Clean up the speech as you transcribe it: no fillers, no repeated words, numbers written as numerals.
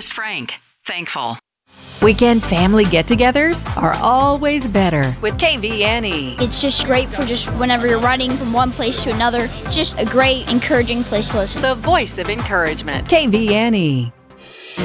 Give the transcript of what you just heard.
Forest Frank. Thankful. Weekend family get-togethers are always better with KVNE. It's just great for just whenever you're riding from one place to another. It's just a great, encouraging place to listen. The voice of encouragement. KVNE.